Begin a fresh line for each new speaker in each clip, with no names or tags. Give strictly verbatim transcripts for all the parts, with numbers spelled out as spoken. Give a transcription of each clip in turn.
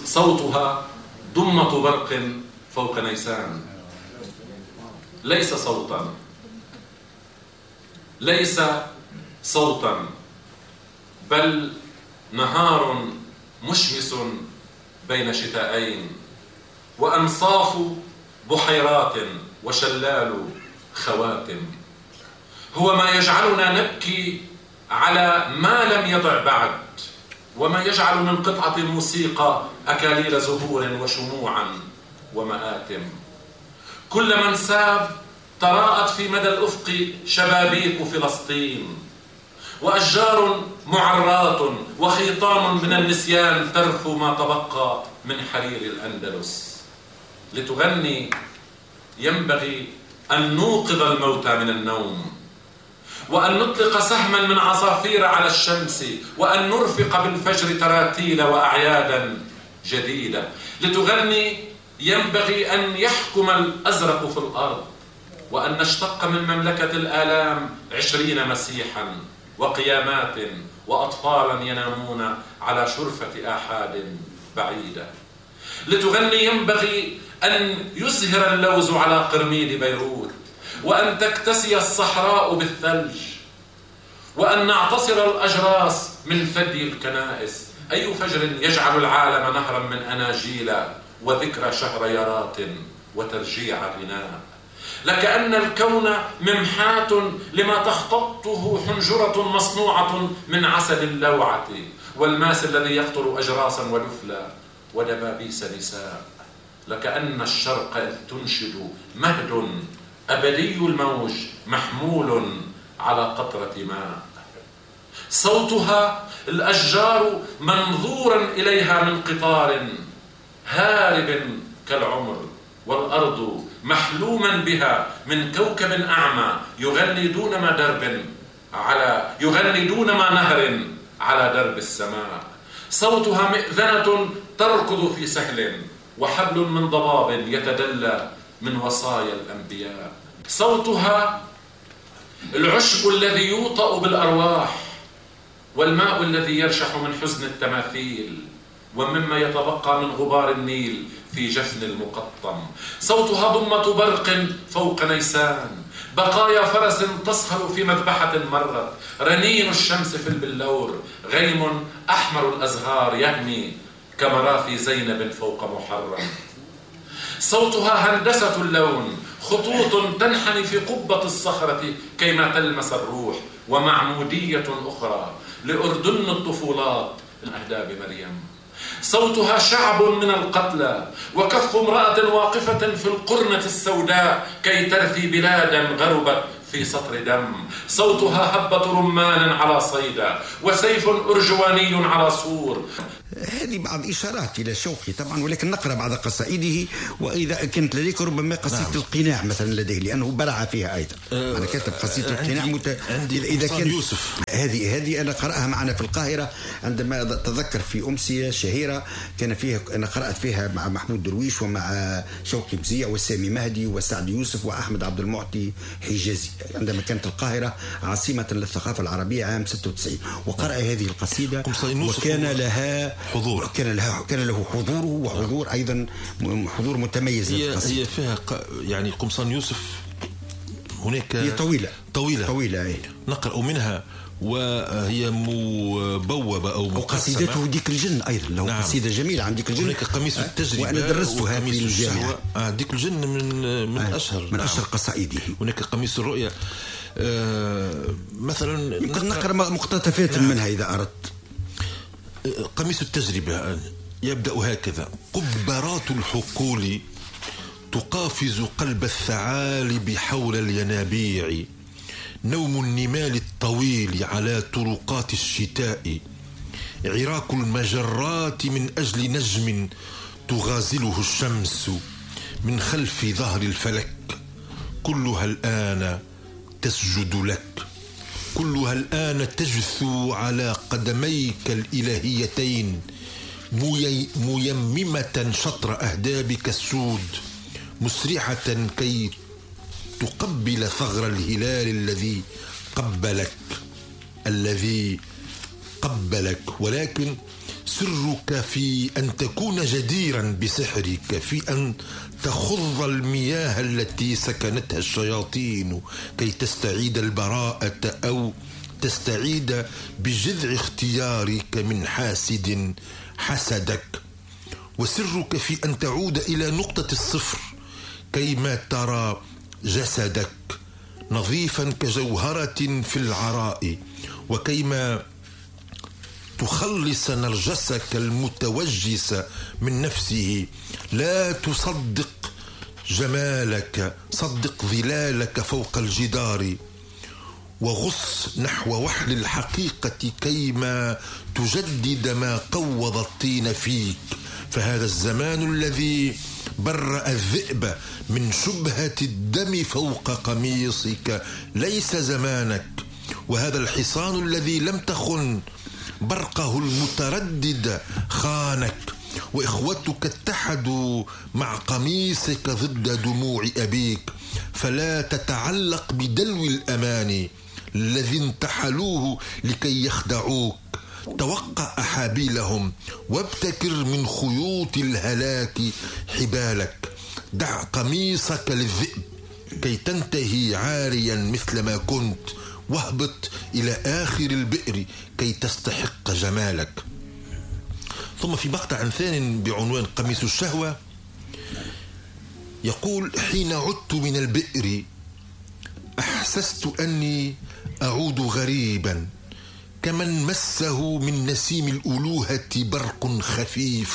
صوتها ضمة برق فوق نيسان. ليس صوتا ليس صوتا بل نهار مشمس بين شتائين، وأنصاف بحيرات وشلال خواتم. هو ما يجعلنا نبكي على ما لم يضع بعد، وما يجعل من قطعة الموسيقى أكاليل زهور وشموعا ومآتم. كل من ساب تراءت في مدى الأفق شبابيك فلسطين، وأشجار معرات وخيطان من النسيان ترثو ما تبقى من حرير الأندلس. لتغني ينبغي أن نوقظ الموتى من النوم، وأن نطلق سهما من عصافير على الشمس، وأن نرفق بالفجر تراتيل وأعيادا جديدة. لتغني ينبغي أن يحكم الأزرق في الأرض، وأن نشتق من مملكة الآلام عشرين مسيحا وقيامات وأطفالا ينامون على شرفة آحاد بعيدة. لتغني ينبغي أن يزهر اللوز على قرميد بيروت، وأن تكتسي الصحراء بالثلج، وأن نعتصر الأجراس من ثدي الكنائس. أي فجر يجعل العالم نهرا من أناجيل وذكرى شهريارات وترجيع غناء. لكأن الكون ممحات لما تختطه حنجرة مصنوعة من عسل اللوعة والماس الذي يقطر أجراسا ولفلا ودبابيس نساء. لكأن الشرق إذ تنشد مهد أبدي الموج محمول على قطرة ماء. صوتها الأشجار منظورا إليها من قطار هارب كالعمر، والأرض محلوما بها من كوكب أعمى يغني دون ما درب على يغني دون ما نهر على درب السماء. صوتها مئذنة تركض في سهل، وحبل من ضباب يتدلى من وصايا الأنبياء. صوتها العشب الذي يوطأ بالأرواح، والماء الذي يرشح من حزن التماثيل، ومما يتبقى من غبار النيل في جفن المقطم. صوتها ضمة برق فوق نيسان، بقايا فرس تصهر في مذبحة مرت، رنين الشمس في البلور، غيم أحمر الأزهار يهمي كمرافي زينب فوق محرم. صوتها هندسة اللون، خطوط تنحني في قبة الصخرة كيما تلمس الروح، ومعمودية أخرى لأردن الطفولات الأهداب مريم. صوتها شعب من القتلى، وكف امرأة واقفة في القرنة السوداء كي ترثي بلادا غربت في سطر دم. صوتها هبة رمان على صيدا، وسيف أرجواني على صور.
هذه بعض إشارات إلى شوقي طبعا، ولكن نقرأ بعض قصائده، وإذا كانت لديك ربما قصيدة نعم. القناع مثلا لديه، لأنه برع فيها أيضا. أه أنا كاتب قصيدة أه القناع مت... إذا كان يوسف هذه هذه أنا قرأها معنا في القاهرة عندما أتذكر في أمسية شهيرة كان فيها، أنا قرأت فيها مع محمود درويش ومع شوقي مزيع وسامي مهدي وسعد يوسف وأحمد عبد المعطي حجازي، عندما كانت القاهرة عاصمة للثقافة العربية عام ستة وتسعين، وقرأ هذه القصيدة وكان لها حضور، كان له كان له حضوره وحضور ايضا حضور متميز.
هي هي فيها يعني قمصان يوسف هناك
هي طويله
طويله
طويله أي.
نقرأ منها وهي مبوبه او
وقصيدته ديك الجن ايضا له نعم. قصيده جميله عن ديك الجن.
هناك قميص التجربه
وانا درستها في الجامعه.
آه ديك الجن من من آه. اشهر
من نعم. اشهر قصائده.
هناك قميص الرؤيا آه مثلا
يمكن نقرأ مقتطفات نعم. منها اذا اردت.
قميص التجربة يبدأ هكذا: قبرات الحقول تقافز قلب الثعالب حول الينابيع، نوم النمال الطويل على طرقات الشتاء، عراك المجرات من أجل نجم تغازله الشمس من خلف ظهر الفلك، كلها الآن تسجد لك، كلها الآن تجثو على قدميك الإلهيتين، ميممة شطر أهدابك السود، مسرحة كي تقبل ثغر الهلال الذي قبلك الذي قبلك ولكن سرك في أن تكون جديرا بسحرك، في أن تخض المياه التي سكنتها الشياطين كي تستعيد البراءة أو تستعيد بجذع اختيارك من حاسد حسدك. وسرك في أن تعود إلى نقطة الصفر كيما ترى جسدك نظيفا كجوهرة في العراء، وكيما تخلص نرجسك المتوجس من نفسه. لا تصدق جمالك، صدق ظلالك فوق الجدار، وغص نحو وحل الحقيقة كيما تجدد ما قوض الطين فيك. فهذا الزمان الذي برأ الذئب من شبهة الدم فوق قميصك ليس زمانك، وهذا الحصان الذي لم تخن برقه المتردد خانك، وإخوتك اتحدوا مع قميصك ضد دموع أبيك. فلا تتعلق بدلو الأمان الذي انتحلوه لكي يخدعوك. توقع أحابيلهم وابتكر من خيوط الهلاك حبالك. دع قميصك للذئب كي تنتهي عاريا مثل ما كنت، واهبط إلى آخر البئر كي تستحق جمالك. ثم في مقطع ثان بعنوان قميص الشهوة يقول: حين عدت من البئر أحسست أني أعود غريبا، كمن مسه من نسيم الألوهة برق خفيف.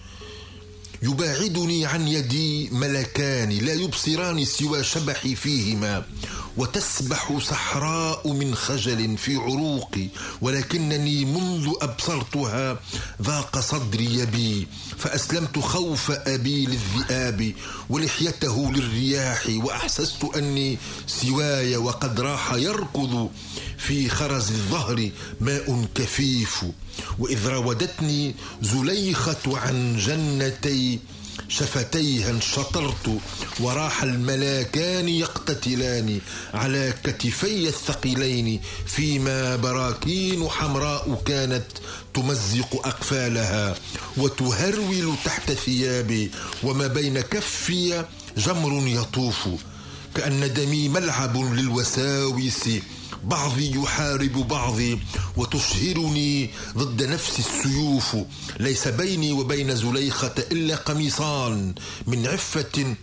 يباعدني عن يدي ملكان لا يبصران سوى شبحي فيهما، وتسبح صحراء من خجل في عروقي، ولكنني منذ أبصرتها ضاق صدري يبي، فأسلمت خوف أبي للذئاب ولحيته للرياح، وأحسست أني سواي وقد راح يركض في خرز الظهر ماء كفيف. وإذ راودتني زليخة عن جنتي شفتيها انشطرت، وراح الملاكان يقتتلان على كتفي الثقيلين، فيما براكين حمراء كانت تمزق أقفالها وتهرول تحت ثيابي، وما بين كفي جمر يطوف، كأن دمي ملعب للوساوس، بعضي يحارب بعضي وتشهرني ضد نفس السيوف. ليس بيني وبين زليخة إلا قميصان من عفة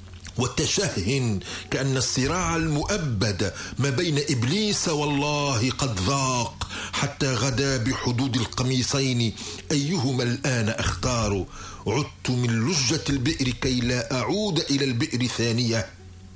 وتشه، كأن الصراع المؤبد ما بين إبليس والله قد ضاق، حتى غدا بحدود القميصين أيهما الآن أختار. عدت من لجة البئر كي لا أعود إلى البئر ثانية،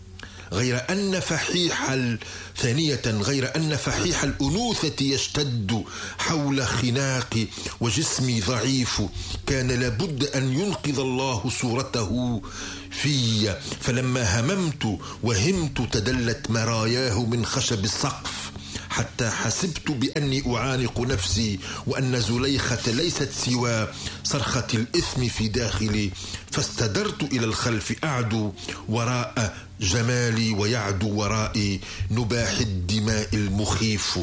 غير أن فحيح ثانية غير أن فحيح الأنوثة يشتد حول خناقي، وجسمي ضعيف، كان لابد أن ينقذ الله صورته في. فلما هممت وهمت تدلت مراياه من خشب السقف، حتى حسبت بأني أعانق نفسي، وأن زليخة ليست سوى صرخة الإثم في داخلي، فاستدرت إلى الخلف أعدو وراء جمالي، ويعدو ورائي نباح الدماء المخيف.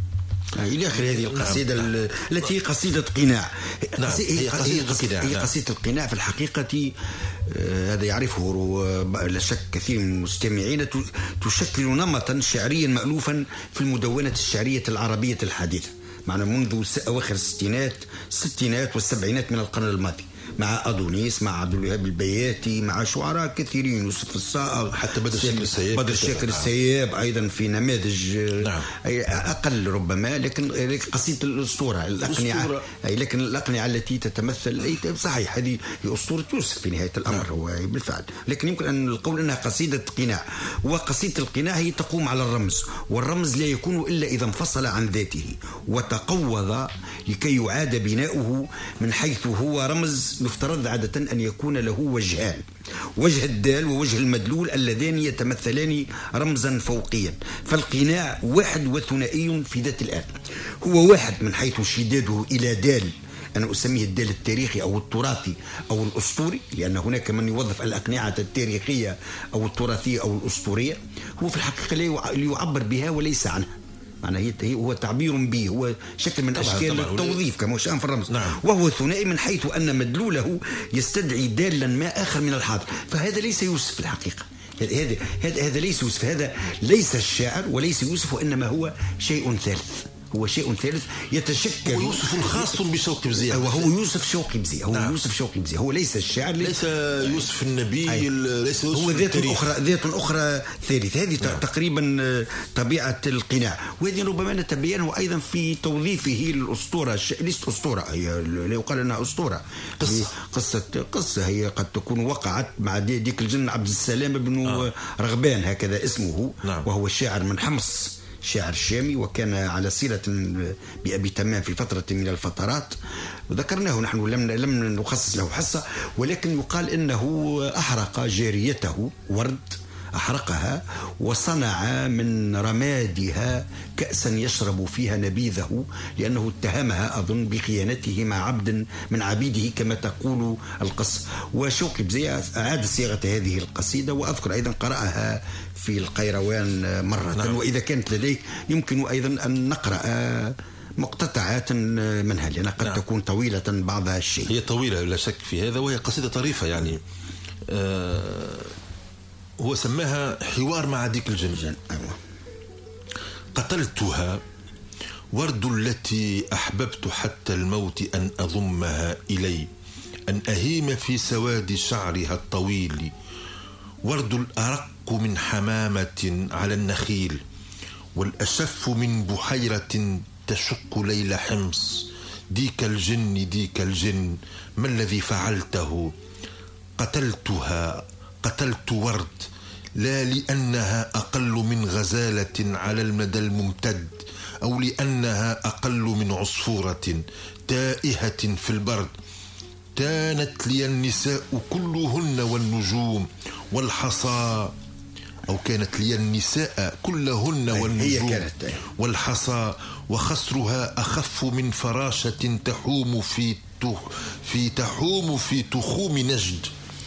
إلى آخر هذه القصيدة نعم. التي قصيدة قناع.
نعم. هي قصيدة
قناع. هي قصيدة القناع في الحقيقة. هذا يعرفه لا شك كثير من المستمعين، تشكل نمطا شعريا مألوفا في المدونة الشعرية العربية الحديثة، معنا منذ أواخر الستينات الستينات والسبعينات من القرن الماضي، مع أدونيس، مع عبد الوهاب البياتي، مع شعراء كثيرين، يوسف الصائغ،
حتى بدر الشاكر السياب
بدر الشاكر السياب أيضا في نماذج
نعم.
أقل ربما، لكن قصيدة الأسطورة الأقنعة، لكن الأقنعة التي تتمثل صحيح هذه هي أسطورة يوسف في نهاية الأمر. نعم. هو بالفعل، لكن يمكن أن القول أنها قصيدة قناع، وقصيدة القناع هي تقوم على الرمز، والرمز لا يكون إلا إذا انفصل عن ذاته وتقوض لكي يعاد بناؤه من حيث هو رمز يفترض عادة أن يكون له وجهان، وجه الدال ووجه المدلول اللذان يتمثلان رمزا فوقيا. فالقناع واحد وثنائي في ذات الآن، هو واحد من حيث شداده إلى دال، أنا أسميه الدال التاريخي أو التراثي أو الأسطوري، لأن هناك من يوظف الأقنعة التاريخية أو التراثية أو الأسطورية، هو في الحقيقة لا يعبر بها وليس عنها، معناه هو تعبير به، هو شكل من طبعًا أشكال طبعًا التوظيف كما شاء في الرمز.
نعم.
وهو ثنائي من حيث أن مدلوله يستدعي دالا ما آخر من الحاضر، فهذا ليس يوسف في الحقيقة. هذا هذا هذا ليس يوسف، هذا ليس الشاعر وليس يوسف، وإنما هو شيء ثالث، هو شيء ثالث يتشكل.
هو يوسف خاص بشوقي بزية،
وهو يوسف شوقي بزية، هو نعم. يوسف شوقي بزية، هو ليس الشاعر،
ليس يوسف النبي،
أي.
ليس يوسف
هو ذات أخرى، ذات أخرى ثالث. هذه نعم. تقريبا طبيعة القناع، وهذه ربما نتبينه أيضا في توظيفه للأسطورة. ليست أسطورة، هي لا يقال أنها أسطورة،
قصة
قصة قصة هي قد تكون وقعت مع ديك الجن عبد السلام بن آه. رغبان، هكذا اسمه نعم. وهو شاعر من حمص، شاعر شامي، وكان على صلة بأبي تمام في فترة من الفترات، وذكرناه نحن، لم لم نخصص له حصة، ولكن يقال إنه أحرق جاريته ورد، أحرقها وصنع من رمادها كأسا يشرب فيها نبيذه، لأنه اتهمها أظن بخيانته مع عبد من عبيده كما تقول القصة. وشوقي بزية أعاد صياغة هذه القصيدة، وأذكر أيضا قرأها في القيروان مرة نعم. وإذا كانت لديه يمكن أيضا أن نقرأ مقتطعات منها، لأنها قد نعم. تكون طويلة بعضها الشيء.
هي طويلة لا شك في هذا، وهي قصيدة طريفة يعني. آه هو سماها حوار مع ديك الجن.
أيوة.
قتلتها ورد التي أحببت حتى الموت أن أضمها إلي، أن أهيم في سواد شعرها الطويل، ورد الأرق من حمامة على النخيل، والأشف من بحيرة تشق ليل حمص. ديك الجن ديك الجن ما الذي فعلته؟ قتلتها قتلت ورد، لا لأنها أقل من غزالة على المدى الممتد، أو لأنها أقل من عصفورة تائهة في البرد. كانت لي النساء كلهن والنجوم والحصى، أو كانت لي النساء كلهن والنجوم والحصى، وخصرها أخف من فراشة تحوم في في تحوم في تخوم نجد،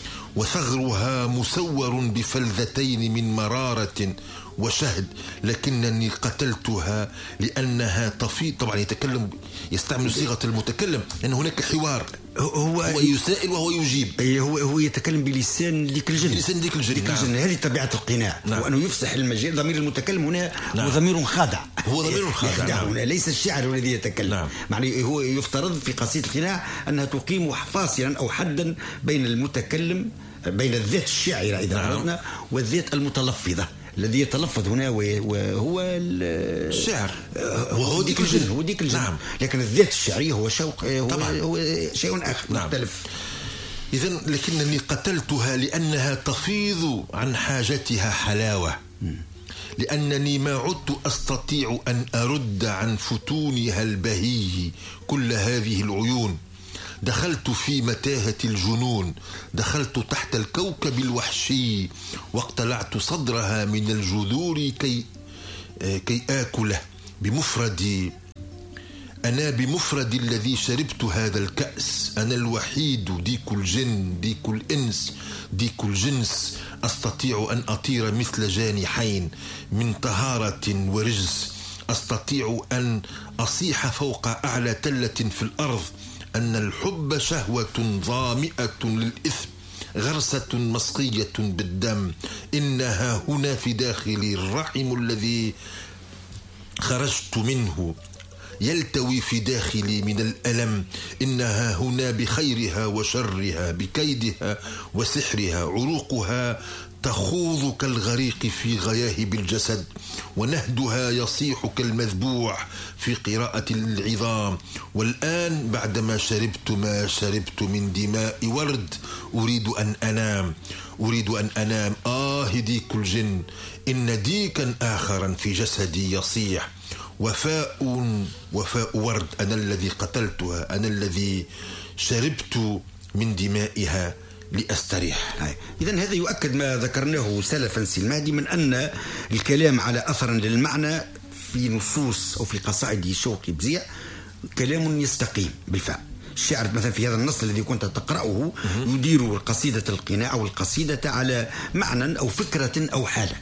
وثغرها مسور بفلذتين من مرارة وشهد. لكنني قتلتها لأنها تفيض. طبعا يتكلم، يستعمل صيغة المتكلم، لأن هناك حوار، هو, هو يسائل وهو يجيب.
هو هو يتكلم بلسان ديك الجن،
بلسان ديك الجن, ديك الجن.
نعم. هذه طبيعة القناع نعم. وأنه يفسح المجال. ضمير المتكلم هنا
نعم.
هو ضمير خادع،
هو ضمير خادع
نعم. هنا ليس الشاعر الذي يتكلم نعم. معني هو يفترض في قصيدة القناع أنها تقيم فاصلا أو حدا بين المتكلم، بين الذات الشاعرة إذا
نعم.
أردنا، والذات المتلفظة الذي يتلفظ هنا وهو
الشعر،
وهو ديك الجن، هو ديك الجن
نعم.
لكن الذات الشعرية هو شوق، هو, هو شيء آخر نعم. مختلف.
إذن لكنني قتلتها لأنها تفيض عن حاجتها حلاوة، لأنني ما عدت أستطيع أن أرد عن فتونها البهي كل هذه العيون. دخلت في متاهة الجنون، دخلت تحت الكوكب الوحشي، واقتلعت صدرها من الجذور كي كي آكله بمفردي. أنا بمفردي الذي شربت هذا الكأس، أنا الوحيد، ديك الجن ديك الإنس ديك الجنس، أستطيع أن أطير مثل جانحين من طهارة ورجس، أستطيع أن أصيح فوق أعلى تلة في الأرض، أن الحب شهوة ظامئة للإثم، غرسة مسقية بالدم، إنها هنا في داخلي الرحم الذي خرجت منه، يلتوي في داخلي من الألم، إنها هنا بخيرها وشرها، بكيدها وسحرها، عروقها تخوض كالغريق في غياهب الجسد، ونهدها يصيح كالمذبوح في قراءة العظام. والآن بعدما شربت ما شربت من دماء ورد، أريد أن أنام، أريد أن أنام. آه ديك الجن، إن ديكا آخرا في جسدي يصيح، وفاء وفاء ورد، أنا الذي قتلتها، أنا الذي شربت من دمائها لأستريح.
إذن هذا يؤكد ما ذكرناه سلفا سي المهدي من أن الكلام على أثر للمعنى في نصوص أو في قصائد شوقي بزية كلام يستقيم بالفعل. الشاعر مثلا في هذا النص الذي كنت تقرأه يدير قصيدة القناع أو القصيدة على معنى أو فكرة أو حالة،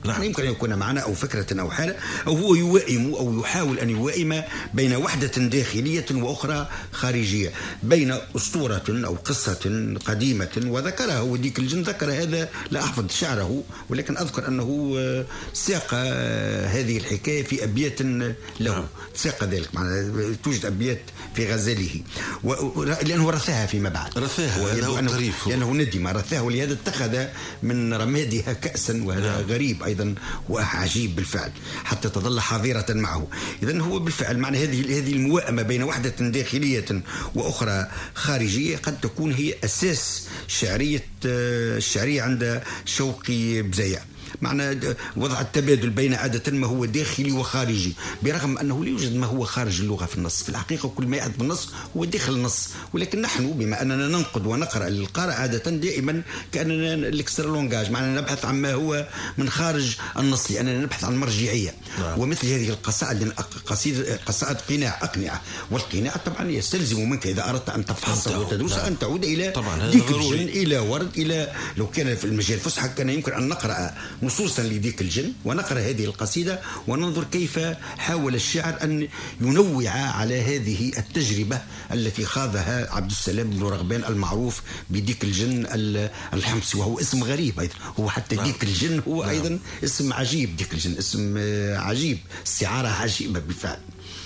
نعم. يعني يمكن أن يكون معنى أو فكرة أو حالة، أو هو يوائم أو يحاول أن يوائم بين وحدة داخلية وأخرى خارجية، بين أسطورة أو قصة قديمة وذكرها وديك الجن ذكر هذا، لا أحفظ شعره ولكن أذكر أنه ساق هذه الحكاية في أبيات له، ساق ذلك معنى توجد أبيات في غزله، لأنه رثاها فيما بعد،
رثاها
لأنه, لأنه ندم رثاها، ولهذا اتخذ من رمادها كأسا، وهذا نعم. غريب أيضا وعجيب بالفعل حتى تظل حاضرة معه. إذن هو بالفعل معنى هذه هذه الموائمة بين وحدة داخلية وأخرى خارجية قد تكون هي أساس شعرية الشعرية عند شوقي بزيع، معنى وضع التبادل بين عادة ما هو داخلي وخارجي، برغم أنه لا يوجد ما هو خارج اللغة في النص، في الحقيقة كل ما يحدث في النص هو داخل النص، ولكن نحن بما أننا ننقد ونقرأ للقارئ عادة دائما كأننا الاكسترا لونجاج، معنى نبحث عن ما هو من خارج النص، لأننا نبحث عن مرجعية. نعم. ومثل هذه القصائد قصيدة قصائد قناع أقنعة، والقناع طبعا يستلزم منك إذا أردت أن تفحصه وتدرس نعم. أن تعود إلى ديك الجن، إلى ورد، إلى لو كان في المجال الفصحى كان يمكن أن نقرأ نصوصا لديك الجن ونقرأ هذه القصيدة وننظر كيف حاول الشاعر أن ينوع على هذه التجربة التي خاضها عبد السلام بن رغبان المعروف بديك الجن الحمصي، وهو اسم غريب أيضا، هو حتى نعم. ديك الجن هو نعم. أيضا اسم عجيب، ديك الجن اسم عجيب، استعارة عجيبة بالفعل.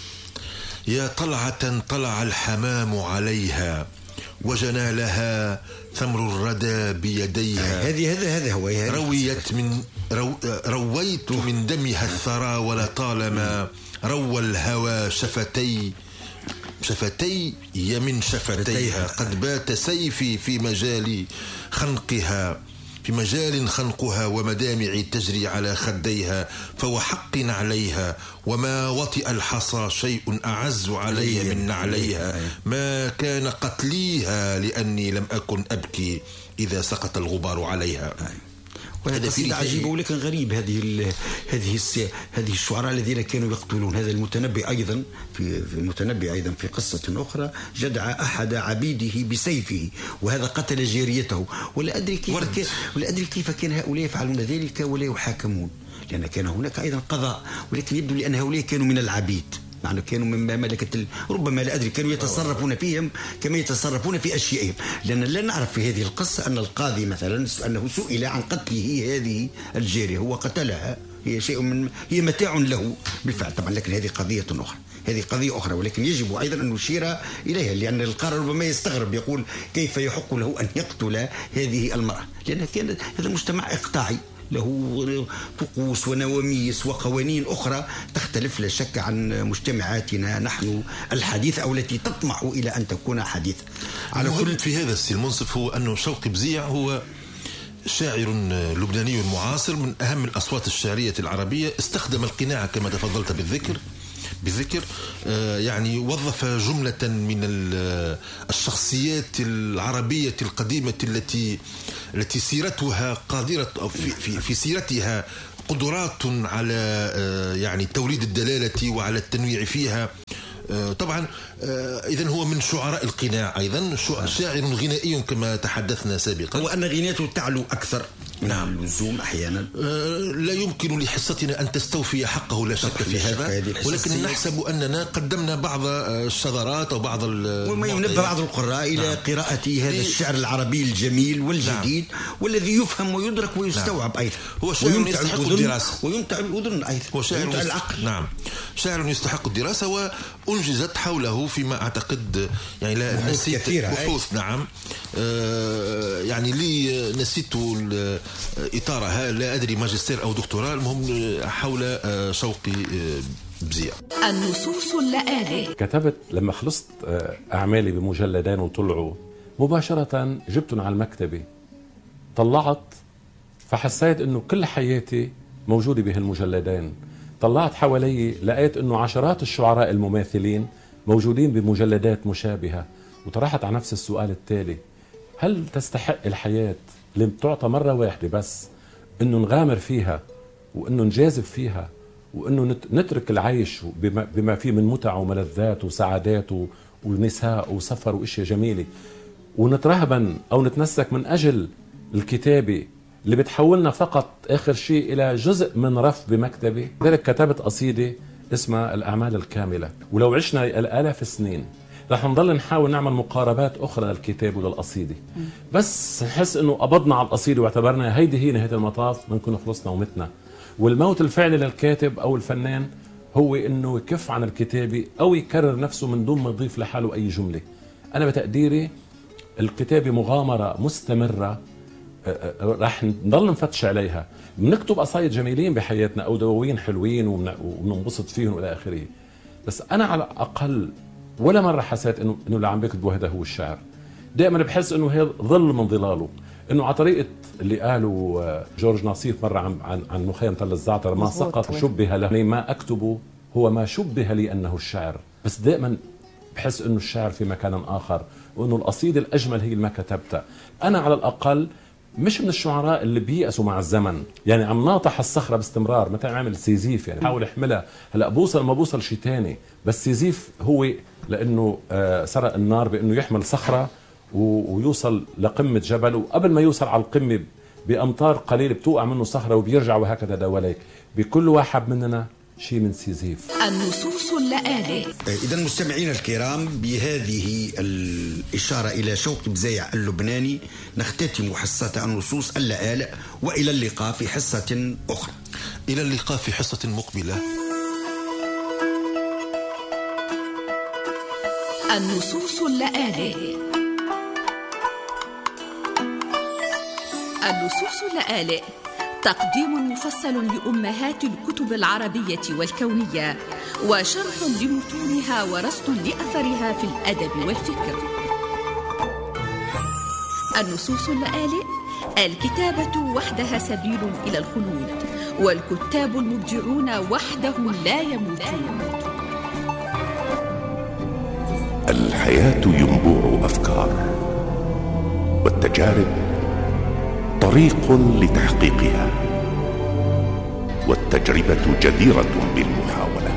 يا طلعة طلع الحمام عليها وجنى لها ثمر الردى بيديها،
هذه هذا هذا هو
رويت من رو رويت من دمها الثرى ولطالما روى الهوى شفتي شفتي من شفتيها، قد بات سيفي في مجال خنقها في مجال خنقها ومدامعي تجري على خديها، فوحق عليها وما وطئ الحصى شيء أعز علي من نعليها، ما كان قتليها لأني لم أكن أبكي إذا سقط الغبار عليها.
وهذا قصيدة عجيبة ولكن غريب، هذه هذه هذه الشعراء الذين كانوا يقتلون. هذا المتنبي أيضا في المتنبي أيضا في قصة أخرى جدع أحد عبيده بسيفه وهذا قتل جاريته، ولا أدري كيف كان ولا أدري كيف كان هؤلاء يفعلون ذلك ولا يحاكمون، لأن كان هناك أيضا قضاء، ولكن يبدو لأن هؤلاء كانوا من العبيد، معنى كانوا من ملكة، ربما لا أدري كانوا يتصرفون فيهم كما يتصرفون في أشيائهم، لأن لا نعرف في هذه القصة أن القاضي مثلا أنه سئل عن قتله هذه الجارية، هو قتلها، هي شيء من هي متاع له بالفعل طبعا، لكن هذه قضية أخرى، هذه قضية أخرى، ولكن يجب أيضا أن نشير إليها، لأن القارئ ربما يستغرب يقول كيف يحق له أن يقتل هذه المرأة، لأن كان هذا المجتمع إقطاعي له طقوس ونواميس وقوانين أخرى تختلف لا شك عن مجتمعاتنا نحن الحديثة أو التي تطمح إلى أن تكون حديثة.
على كل في هذا السي المنصف هو أنه شوقي بزيع هو شاعر لبناني معاصر من أهم الأصوات الشعرية العربية، استخدم القناع كما تفضلت بالذكر بالذكر يعني وظف جملة من الشخصيات العربية القديمة التي التي سيرتها قادرة في, في, في سيرتها قدرات على يعني توليد الدلالة وعلى التنويع فيها. طبعا إذن هو من شعراء القناع أيضا، شاعر غنائي كما تحدثنا سابقا،
وأن غناته تعلو أكثر من اللزوم أحيانا،
لا يمكن لحصتنا أن تستوفي حقه لا شك في هذا، ولكن نحسب أننا قدمنا بعض الشذرات أو بعض
وما ينبه بعض القراء إلى نعم. قراءة هذا الشعر العربي الجميل والجديد نعم. والذي يفهم ويدرك ويستوعب أيضا،
هو شاعر يستحق الدراسة
ويمتع الأذن أيضا،
هو شاعر العقل، نعم شاعر يستحق الدراسة، وأنجزت حوله فيما أعتقد يعني لا نسيت بحوث نعم آه يعني لي نسيت إطارها، لا أدري ماجستير أو دكتوراه، المهم حول شوقي بزيع.
النصوص اللآلئ.
كتبت لما خلصت أعمالي بمجلدين وطلعوا مباشرة جبتهم على المكتبة، طلعت فحسيت أنه كل حياتي موجودة بهالمجلدين، طلعت حوالي لقيت أنه عشرات الشعراء المماثلين موجودين بمجلدات مشابهة، وطرحت على نفس السؤال التالي: هل تستحق الحياة اللي بتعطى مرة واحدة بس انه نغامر فيها وانه نجازف فيها وانه نترك العيش بما, بما فيه من متع وملذات وسعادات ونساء وسفر واشياء جميلة، ونترهبن او نتنسك من اجل الكتابة اللي بتحولنا فقط آخر شيء إلى جزء من رف بمكتبي. لذلك كتبت قصيدة اسمها الأعمال الكاملة، ولو عشنا الآلاف السنين رح نضل نحاول نعمل مقاربات أخرى للكتاب وللقصيدة، بس نحس إنه قبضنا على القصيدة واعتبرنا هيدي هي نهاية المطاف، بنكون خلصنا ومتنا. والموت الفعلي للكاتب أو الفنان هو إنه يكف عن الكتابة أو يكرر نفسه من دون ما يضيف لحاله أي جملة. أنا بتقديري الكتابة مغامرة مستمرة رح نضل نفتش عليها. بنكتب قصايد جميلين بحياتنا أو دواوين حلوين وبننبسط فيهم إلى آخره، بس أنا على الأقل ولا مرة حسيت إنه إنه اللي عم بكتبه هذا هو الشعر. دائما بحس إنه هي ظل من ظلاله، إنه على طريقة اللي قالوا جورج ناصيف مرة عن عن عن مخيم تل الزعتر، ما سقط شبه له، ما أكتبه هو ما شبه لي أنه الشعر. بس دائما بحس إنه الشعر في مكان آخر، وإنه القصيدة الأجمل هي اللي ما كتبتها. أنا على الأقل مش من الشعراء اللي بييأسوا مع الزمن، يعني عم ناطح الصخرة باستمرار. مثلا عامل سيزيف، يعني حاول احملها، هلا بوصل ما بوصل شيء تاني. بس سيزيف هو لأنه آه سرق النار بأنه يحمل صخرة ويوصل لقمة جبل، وقبل ما يوصل على القمة بأمتار قليل بتوقع منه صخرة وبيرجع، وهكذا دواليك. بكل واحد مننا شيء من سيزيف.
النصوص اللآلئ.
إذا مستمعينا الكرام، بهذه الإشارة إلى شوقي بزايع اللبناني نختتم حصة النصوص اللآلئ، وإلى اللقاء في حصة أخرى.
إلى اللقاء في حصة مقبلة.
النصوص اللآلئ. النصوص اللآلئ تقديم مفصل لأمهات الكتب العربية والكونية، وشرح لمتونها ورصد لأثرها في الأدب والفكر. النصوص اللآلئ: الكتابة وحدها سبيل إلى الخلود، والكتاب المبدعون وحدهم لا يموتون.
الحياة ينبوع أفكار، والتجارب طريق لتحقيقها، والتجربة جديرة بالمحاولة.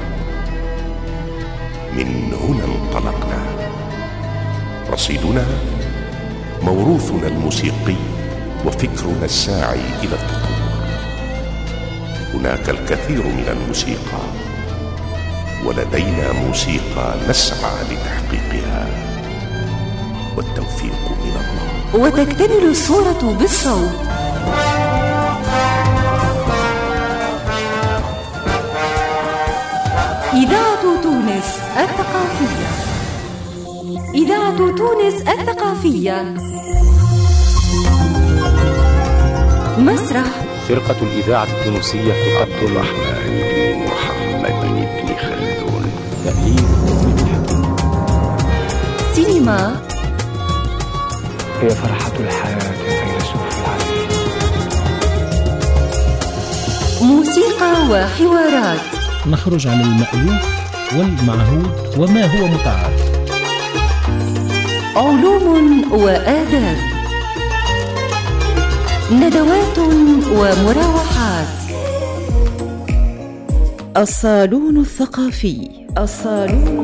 من هنا انطلقنا، رصيدنا موروثنا الموسيقي وفكرنا الساعي إلى التطور. هناك الكثير من الموسيقى، ولدينا موسيقى نسعى لتحقيقها، والتوفيق من الله.
وتكتمل الصورة بالصوت. إذاعة تونس الثقافية. إذاعة تونس الثقافية. مسرح
فرقة الإذاعة التونسية عبد الرحمن بن محمد بن خلدون. تأليف
سينما
هي فرحة الحياة الفيلسوف العظيم.
موسيقى وحوارات،
نخرج عن المألوف والمعهود وما هو متعارف.
علوم وآداب، ندوات ومراوحات. الصالون الثقافي. الصالون